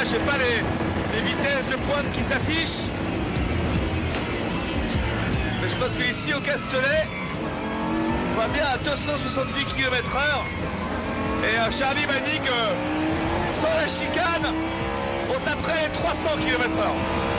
là, j'ai pas les vitesses de pointe qui s'affichent. Mais je pense qu'ici au Castellet, on va bien à 270 km/h. Et Charlie m'a dit que sans la chicane, on taperait les 300 km/h.